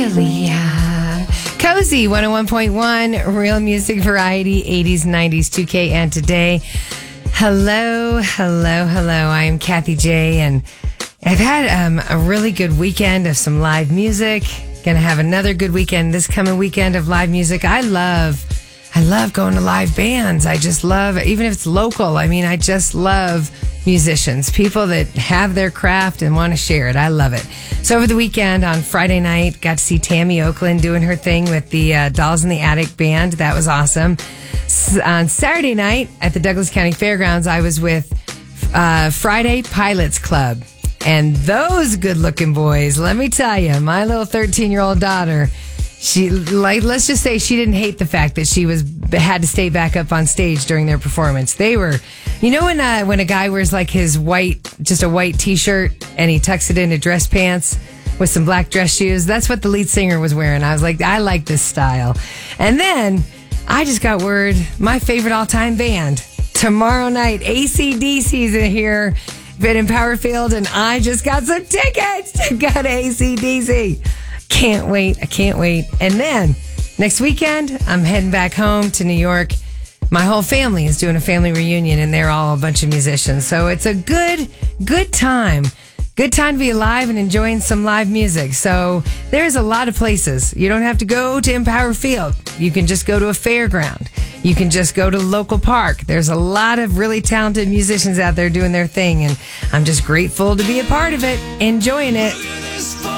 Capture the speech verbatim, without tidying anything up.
Yeah. Cozy one oh one point one, real music variety, eighties, nineties, two K, and today. Hello, hello, hello. I am Kathy J, and I've had um, a really good weekend of some live music. Gonna have another good weekend this coming weekend of live music. I love, I love going to live bands. I just love, even if it's local, I mean, I just love musicians, people that have their craft and want to share it. I love it. So over the weekend on Friday night, got to see Tammy Oakland doing her thing with the uh, Dolls in the Attic band. That was awesome. S- on Saturday night at the Douglas County Fairgrounds, I was with uh, Friday Pilots Club. And those good-looking boys, let me tell you, my little thirteen-year-old daughter, she like let's just say she didn't hate the fact that she was had to stay back up on stage during their performance. They were, you know, when uh, when a guy wears like his white, just a white T-shirt, and he tucks it into dress pants with some black dress shoes. That's what the lead singer was wearing. I was like, I like this style. And then I just got word, my favorite all-time band tomorrow night, A C D C's in here. Been in Powerfield, and I just got some tickets to go to A C D C. Can't wait. I can't wait. And then next weekend, I'm heading back home to New York. My whole family is doing a family reunion, and they're all a bunch of musicians. So it's a good, good time. Good time to be alive and enjoying some live music. So there's a lot of places. You don't have to go to Empower Field. You can just go to a fairground. You can just go to a local park. There's a lot of really talented musicians out there doing their thing, and I'm just grateful to be a part of it, enjoying it.